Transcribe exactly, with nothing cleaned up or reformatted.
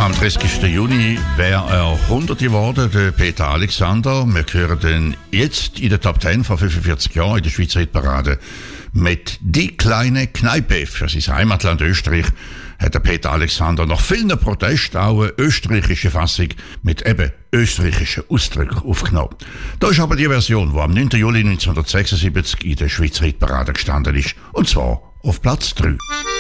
Am dreißigsten Juni wäre er hundert geworden, der Peter Alexander. Wir hören den jetzt in der Top zehn vor fünfundvierzig Jahren in der Schweizer Hitparade mit «Die kleine Kneipe». Für sein Heimatland Österreich hat der Peter Alexander nach vielen Protesten auch eine österreichische Fassung mit eben österreichischen Ausdrücken aufgenommen. Da ist aber die Version, die am neunten Juli neunzehnhundertsechsundsiebzig in der Schweizer Hitparade gestanden ist, und zwar auf Platz drei.